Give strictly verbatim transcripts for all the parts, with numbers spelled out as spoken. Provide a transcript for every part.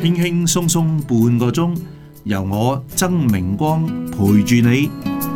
輕輕鬆鬆半個鐘，由我曾明光陪住你。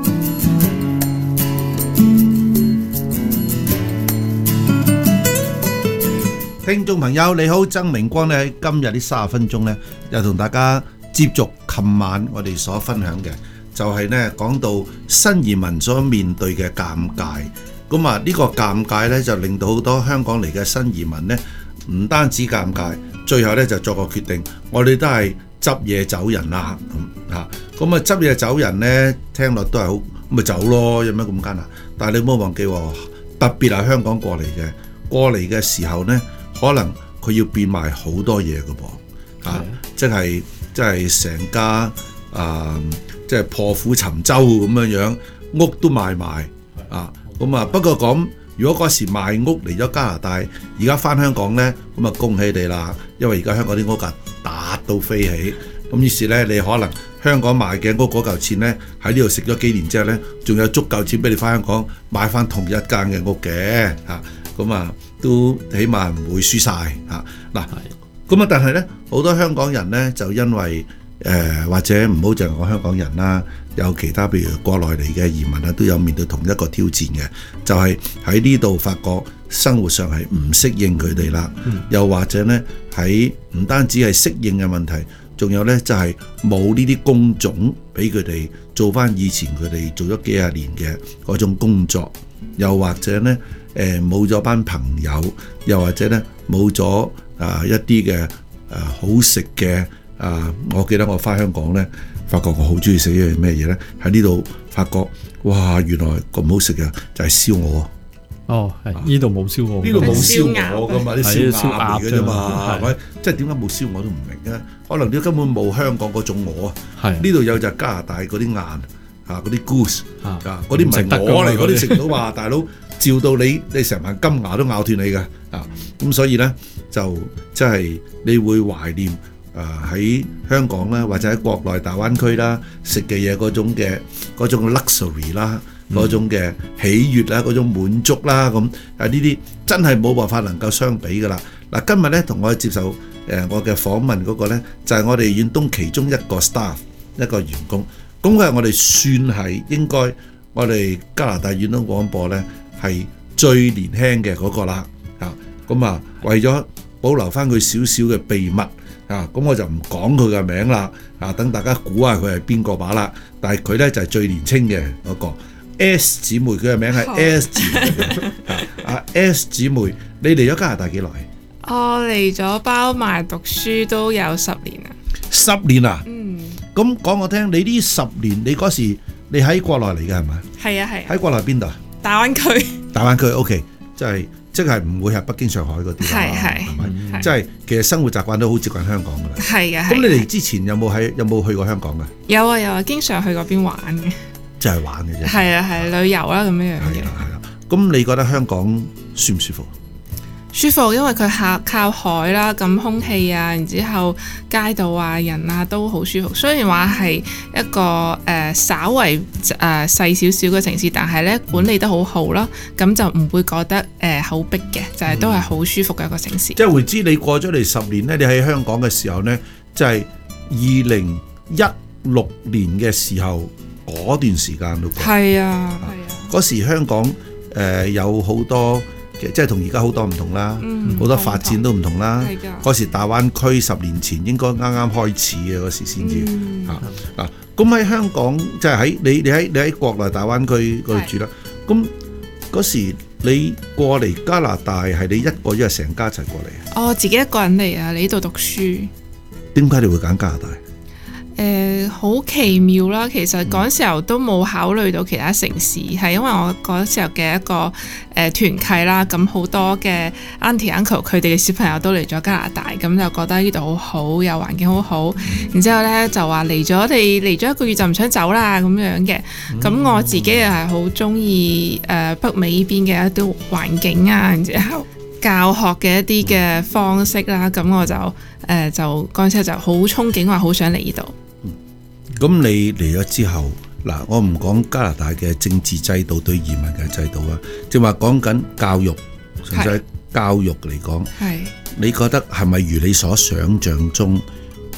聽眾朋友你好，曾明光咧喺今日呢三十分鐘咧，又同大家接續琴晚我哋所分享嘅，就係咧講到新移民所面對嘅尷尬。咁啊，呢個尷尬咧就令到好多香港嚟嘅新移民咧，唔單止尷尬，最後咧就作個決定，我哋都係執嘢走人啦咁嚇。咁啊，執嘢走人咧，聽落都係好，咁咪走咯，有咩咁艱難？但係你唔好忘記喎，特別係香港過嚟嘅，過嚟嘅時候咧，可能佢要變賣好多嘢嘅噃嚇，即係即係成家啊，即係破釜沉舟咁樣樣，屋都賣埋啊！咁啊，不過講，如果嗰時賣屋嚟咗加拿大，而家翻香港呢，咁啊恭喜你啦，因為而家香港啲屋價達到飛起，咁於是呢，你可能香港賣嘅屋嗰嚿錢呢，喺呢度食咗幾年之後呢，仲有足夠錢俾你翻香港買翻同一間嘅屋嘅嚇，咁啊都起碼唔會輸晒嚇嗱。咁啊，但係呢，好多香港人呢，就因為誒、呃、或者唔好淨係講香港人啦，有其他譬如國內嚟嘅移民啊，都有面對同一個挑戰嘅，就係喺呢度發覺生活上係唔適應佢哋啦，嗯、又或者呢，喺唔單止係適應嘅問題，仲有呢，就係冇呢啲工種俾佢哋做翻以前佢哋做咗幾廿年嘅嗰種工作，又或者呢，誒冇咗班朋友，又或者呢，冇咗啊一啲嘅誒好食嘅。啊！我記得我翻香港咧，發覺我好中意食一樣咩嘢咧？喺呢度發覺，哇！原來咁好食嘅就係燒鵝。 哦，係呢度冇燒鵝， 呢度冇燒鵝噶嘛，啲燒鴨嚟嘅啫嘛，係咪？即係點解冇燒鵝都唔明嘅？可能啲根本冇香港嗰種鵝啊。係呢度有就加拿大嗰啲雁啊，嗰啲 goose 啊，嗰啲唔係鵝嚟，嗰啲食到話大佬照到你，你成棚金牙都咬斷你嘅啊！咁所以咧就即係你會懷念。啊！喺香港啦，或者喺國內大灣區啦，食嘅嘢嗰種嘅嗰種 luxury 啦，嗰種嘅喜悅啦，嗰種滿足啦，咁啊呢啲真係冇辦法能夠相比噶啦。嗱，今日咧同我接受誒我嘅訪問嗰個咧，就係我哋遠東其中一個 staff 一個員工，咁佢係我哋算係應該我哋加拿大遠東廣播咧係最年輕嘅嗰個啦。啊，咁啊為咗保留翻佢少少嘅秘密。啊，咁我就唔講佢嘅名啦，啊，等大家估下佢係邊個把啦。但係佢咧就係、是、最年輕嘅嗰個 S 姊妹，佢嘅名係 S 姊妹嘅。啊，啊 S 姊妹，你嚟咗加拿大幾耐？ 我嚟咗包埋讀書都有十年啦。 十年啊？ 嗯。咁講我聽，你呢十年，你嗰時你喺國內嚟嘅係咪？ 係啊係。喺、 啊、國內邊度啊？ 大灣區。大灣區 OK， 即係。即係唔會係北京、上海嗰啲啦， 係係， 係咪？即係其實生活習慣都好接近香港㗎啦。 係啊， 咁你嚟之前有冇喺有冇去過香港㗎？ 有啊有啊，經常去嗰邊玩嘅。 即係玩嘅啫。係啊係旅遊啦咁樣樣嘅。 係啦係啦。咁你覺得香港舒唔舒服？ 舒服，因為佢靠靠海啦，咁空氣啊，然之後街道啊、人啊都好舒服。雖然話係一個誒、呃、稍為誒、呃、細少少嘅城市，但係咧管理得好好啦，咁就唔會覺得誒好、呃、逼嘅，就係、是、都係好舒服嘅一個城市。嗯、即係會知你過咗嚟十年咧，你喺香港嘅時候咧，就係二零一六年嘅時候嗰段時間都係啊係啊， 嗰時香港誒、呃、有好多。即係同而家好多唔同啦，好、嗯、多發展都唔同啦。嗰時大灣區十年前應該啱啱開始嘅嗰時先至嚇嗱。咁喺、嗯、香港即係喺你你喺你喺國內大灣區嗰度住啦。咁嗰時你過嚟加拿大係你一個一係成家一齊過嚟啊？ 哦，自己一個人嚟啊！你呢度讀書。 點解你會揀加拿大？ 誒、呃、好奇妙啦！其實嗰時候都冇考慮到其他城市，係、嗯、因為我嗰時候嘅一個誒、呃、團契啦，咁好多嘅 auntie uncle 佢哋嘅小朋友都嚟咗加拿大，咁就覺得呢度好好，又環境好好，嗯、然之後呢，就話嚟咗，我哋嚟咗一個月就唔想走啦咁樣嘅。咁、嗯、我自己又係好中意誒北美呢邊嘅一啲環境啊，然之後教學嘅一啲嘅方式啦，咁我就誒、呃、就嗰陣時就好憧憬話好想嚟呢度。 咁你嚟咗之後，嗱，我唔講加拿大嘅政治制度對移民嘅制度啊，即係話講緊教育，純粹教育嚟講，係你覺得係咪如你所想像中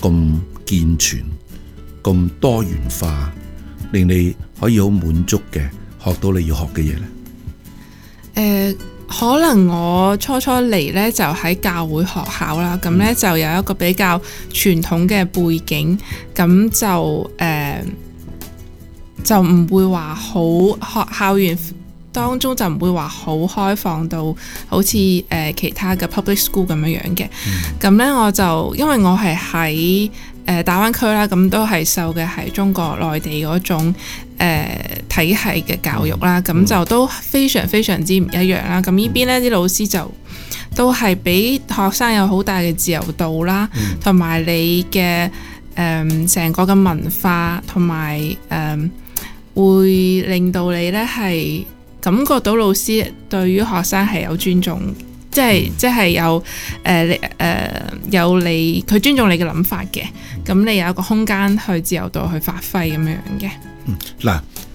咁健全、咁多元化，令你可以好滿足嘅學到你要學嘅嘢呢？ 誒、呃，可能我初初嚟呢就喺教會學校啦，咁呢就有一個比較傳統嘅背景，咁就誒、呃、就唔會話好學校園當中就唔會話好開放到好似誒、呃、其他嘅 public school 咁樣樣嘅。咁、嗯、呢，我就因為我係喺誒大灣區啦，咁都係受嘅係中國內地嗰種誒、呃、體系嘅教育啦，咁、嗯、就都非常非常之唔一樣啦。咁呢邊呢啲老師就都係俾學生有好大嘅自由度啦，同埋、嗯、你嘅誒成個嘅文化同埋誒會令到你呢係感覺到老師對於學生係有尊重，即係、嗯、即係有誒誒、呃、有你佢尊重你嘅諗法嘅，咁、嗯、你有一個空間去自由度去發揮咁樣嘅。 嗯，嗱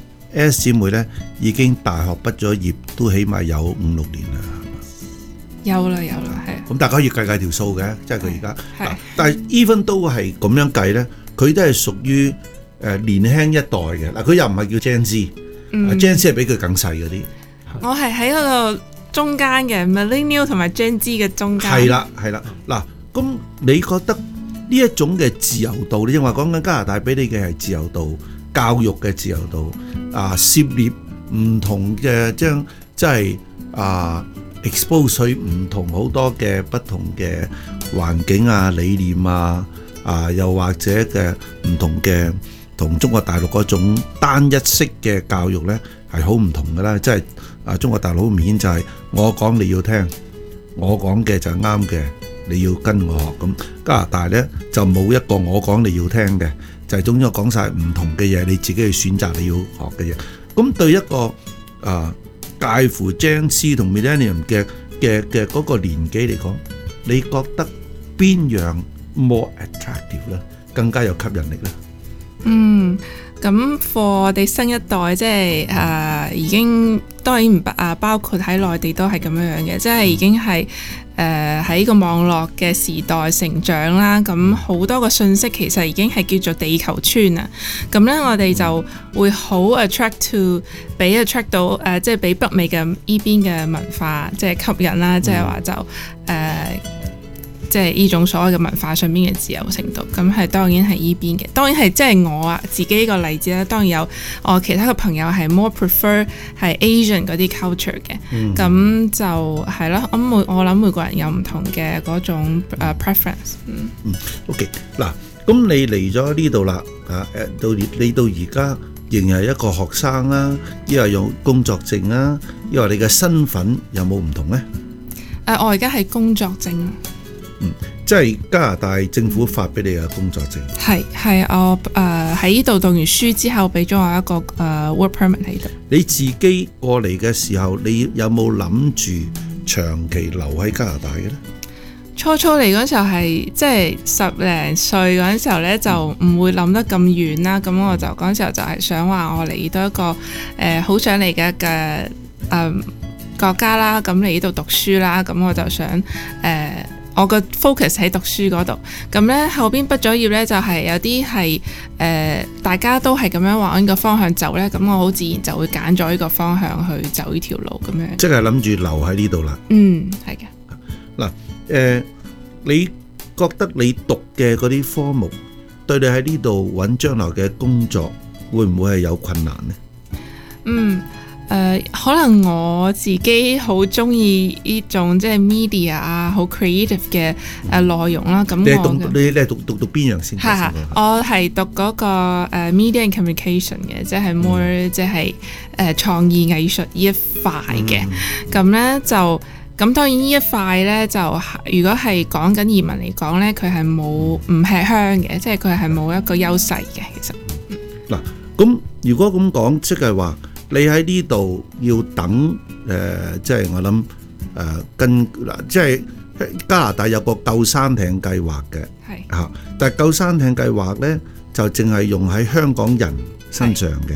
，S 姊妹咧已經大學畢咗業，都起碼有五六年啦，係嘛？有啦有啦，係。 咁大家可以計計條數嘅，即係佢而家。 係。 但係 even 都係咁樣計咧，佢都係屬於誒年輕一代嘅。嗱，佢又唔係叫 Gen Z，Gen Z 係比佢更細嗰啲。 我係喺嗰個中間嘅 Millennial 同埋 Gen Z 嘅中間。係啦係啦，嗱，咁你覺得呢一種嘅自由度，你正話講緊加拿大俾你嘅係自由度，教育嘅自由度，啊，涉獵唔同嘅將即係啊 expose 唔同好多嘅不同嘅環境啊、理念啊，啊又或者嘅唔同嘅同中國大陸嗰種單一式嘅教育呢係好唔同㗎啦，即係啊中國大陸好明顯就係我講你要聽，我講嘅就係啱嘅，你要跟我學。咁加拿大呢就冇一個我講你要聽嘅，就係總之我講晒唔同嘅嘢，你自己去選擇你要學嘅嘢。咁對一個啊介乎 Gen Z 同 Millennium 嘅嘅嘅嗰個年紀嚟講，你覺得邊樣 more attractive 咧？更加有吸引力咧？ 嗯，咁 for 我哋新一代，即係誒、呃、已經當然唔啊包括喺內地都係咁樣樣嘅，即係已經係誒喺個網絡嘅時代成長啦。咁好多個信息其實已經係叫做地球村啊。咁咧我哋就會好 attract to 俾 attract 到誒、呃，即係俾北美嘅依邊嘅文化即係吸引啦。即係話就誒。呃即係呢種所謂嘅文化上面嘅自由程度，咁係當然係依邊嘅。當然係即係我啊自己個例子啦。當然有我其他嘅朋友係 more prefer 係 Asian 嗰啲 culture 嘅。咁、嗯、就係咯。咁每我諗每個人有唔同嘅嗰種、uh, preference。嗯。 嗯。OK 嗱，咁你嚟咗呢度啦，啊誒到你到而家仍然係一個學生啦，抑或有工作證啦，抑或你嘅身份有冇唔同咧？ 誒、uh, 我而家係工作證。 嗯，即係加拿大政府發俾你嘅工作證。係係我誒喺呢度讀完書之後，俾咗我一個誒、uh, work permit 喺度。 你自己過嚟嘅時候，你有冇諗住長期留喺加拿大嘅咧？ 初初嚟嗰陣時候係即係十零歲嗰陣時候咧，就唔會諗得咁遠啦。咁、嗯、我就嗰陣時候就係想話我嚟到一個誒好、呃、想嚟嘅嘅誒國家啦。咁嚟呢度讀書啦，咁我就想誒。呃我個 focus 喺讀書嗰度，咁呢後邊畢咗業呢，就係有啲係誒大家都係咁樣往呢個方向走呢。咁我好自然就會揀咗呢個方向去走呢條路咁樣。即係諗住留喺呢度啦。嗯，係嘅。 嗱，誒，你覺得你讀嘅嗰啲科目對你喺呢度揾將來嘅工作會唔會係有困難呢？ 嗯。誒、呃、可能我自己好中意呢種即係 media 啊，好 creative 嘅誒內容啦。咁、嗯、我你讀你你讀讀讀邊樣先？ 係係，我係讀嗰個誒 media and communication 嘅，即係 more、嗯、即係誒創意藝術呢一塊嘅。咁咧、嗯、就咁當然呢一塊咧就如果係講緊移民嚟講咧，佢係冇唔吃香嘅，即係佢係冇一個優勢嘅。其實嗱，咁、嗯、如果咁講，即係話。你喺呢度要等誒、呃，即係我諗誒、呃、跟嗱，即係加拿大有個救生艇計劃嘅，係嚇，但係救生艇計劃咧就淨係用喺香港人身上嘅。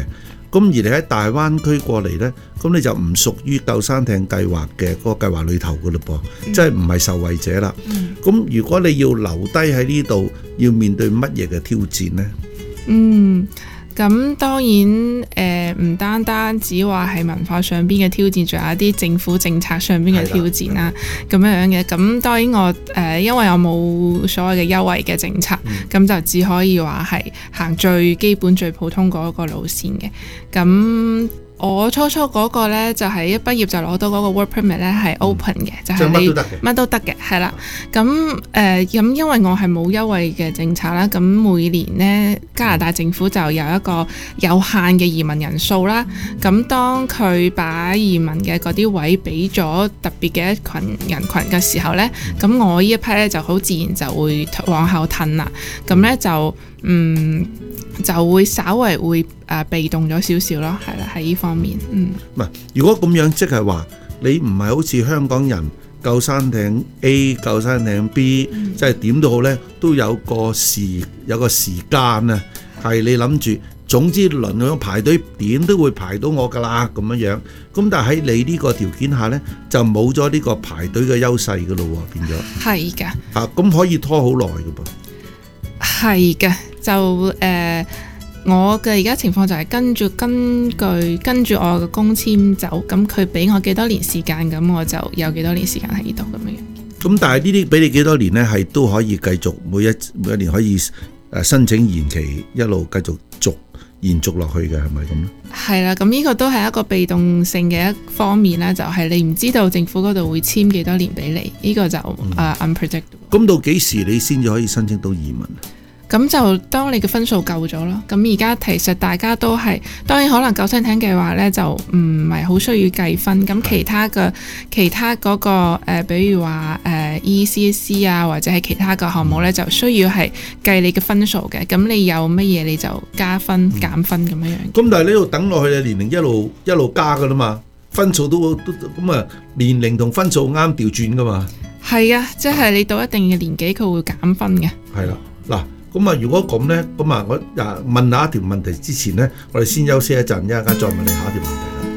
咁而你喺大灣區過嚟呢，咁你就唔屬於救生艇計劃嘅嗰個計劃裏頭噶嘞噃，嗯、即係唔係受惠者啦。咁、嗯、如果你要留低喺呢度，要面對乜嘢嘅挑戰呢？ 嗯。咁當然誒，唔、呃、單單只話係文化上邊嘅挑戰，仲有一啲政府政策上邊嘅挑戰啦，咁樣樣嘅。咁當然我誒、呃，因為我冇所謂嘅優惠嘅政策，咁、嗯、就只可以話係行最基本、最普通嗰個路線嘅。咁我初初嗰個呢，就係、是、一畢業就攞到嗰個 work permit 呢係 open 嘅，嗯、就係你乜都得嘅，係啦。咁誒咁因為我係冇優惠嘅政策啦，咁每年呢，加拿大政府就有一個有限嘅移民人數啦。咁當佢把移民嘅嗰啲位俾咗特別嘅一群人群嘅時候呢，咁、嗯、我呢一批呢就好自然就會往後褪啦。咁呢就嗯。就會稍為會誒、呃、被動咗少少咯，係啦，喺呢方面，嗯。唔係， 如果咁樣即係話，你唔係好似香港人救生艇 A、救生艇 B，嗯、即係點都好呢，都有個時有個時間啊，係你諗住，總之輪咁排隊點都會排到我㗎啦，咁樣樣。咁但係喺你呢個條件下呢，就冇咗呢個排隊嘅優勢㗎咯喎，變咗。係嘅。啊，咁可以拖好耐㗎噃。 係嘅。就誒、呃，我嘅而家情況就係跟住根據跟住我嘅工簽走，咁佢俾我幾多年時間，咁我就有幾多年時間喺呢度咁樣。 咁但係呢啲俾你幾多年呢？係都可以繼續每一每一年可以誒申請延期，一路繼續續延續落去嘅，係咪咁咧？ 係啦，咁呢個都係一個被動性嘅一方面啦，就係、是、你唔知道政府嗰度會簽幾多年俾你，呢、這個就誒、嗯 uh, unpredictable。 咁到幾時你先至可以申請到移民？ 咁就當你嘅分數夠咗咯。咁而家其實大家都係，當然可能救生艇計劃呢就唔係好需要計分。咁其他嘅其他嗰、嗰個、呃、比如話誒、呃、E C C 啊，或者係其他嘅項目呢，就需要係計你嘅分數嘅。咁你有乜嘢你就加分、嗯、減分咁樣樣。 咁但係呢度等落去嘅年齡一路一路加噶啦嘛，分數都都咁啊，年齡同分數啱調轉噶嘛。係啊， 即係你到一定嘅年紀，佢會減分嘅。 係啦，嗱。咁啊，如果咁呢，咁啊，我啊問下一條問題之前呢，我哋先休息一陣，一陣間再問你下一條問題啦。